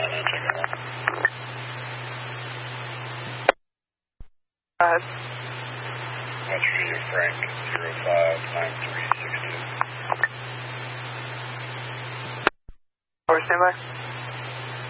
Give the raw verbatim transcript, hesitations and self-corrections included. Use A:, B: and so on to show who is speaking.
A: Go ahead.
B: West Virginia Frank, zero five nine three six two.
A: Over standby.